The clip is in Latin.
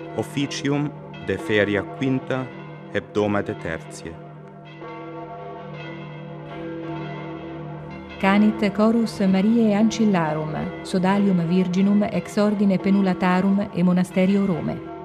Officium de feria quinta hebdomade tertiae. Canit chorus Mariae Ancillarum, sodalium Virginum ex ordine Penulatarum e Monasterio Rome.